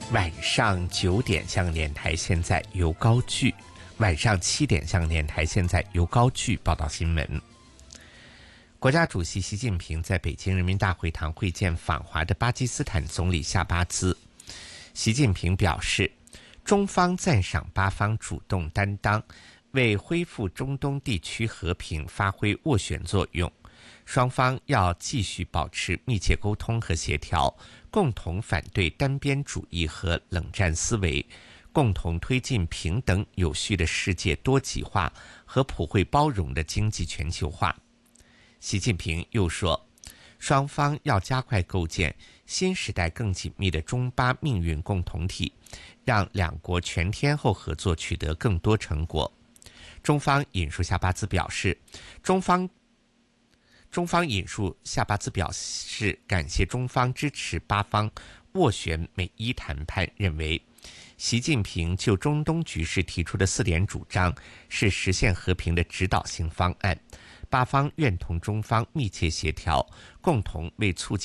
晚上9点，香港电台现在由高句；晚上7点，香港电台现在由高句报道新闻。国家主席习近平在北京人民大会堂会见访华的巴基斯坦总理夏巴兹。习近平表示，中方赞赏巴方主动担当，为恢复中东地区和平发挥斡旋作用。双方要继续保持密切沟通和协调，共同反对单边主义和冷战思维，共同推进平等有序的世界多极化和普惠包容的经济全球化。习近平又说，双方要加快构建新时代更紧密的中巴命运共同体，让两国全天候合作取得更多成果。中方引述夏巴兹表示，感谢中方支持巴方斡旋美伊谈判，认为习近平就中东局势提出的4点主张是实现和平的指导性方案，巴方愿同中方密切协调，共同为促进